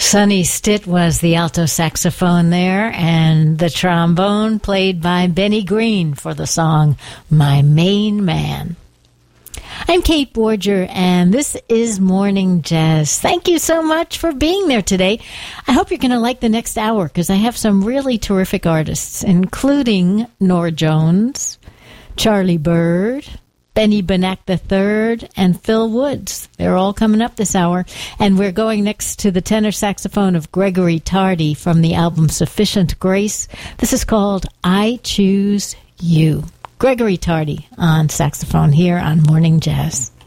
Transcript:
Sonny Stitt was the alto saxophone there, and the trombone played by Benny Green for the song My Main Man. I'm Kate Borger, and this is Morning Jazz. Thank you so much for being there today. I hope you're going to like the next hour, because I have some really terrific artists, including Norah Jones, Charlie Byrd, Benny Benack III, and Phil Woods. They're all coming up this hour. And we're going next to the tenor saxophone of Gregory Tardy from the album Sufficient Grace. This is called I Choose You. Gregory Tardy on saxophone here on Morning Jazz.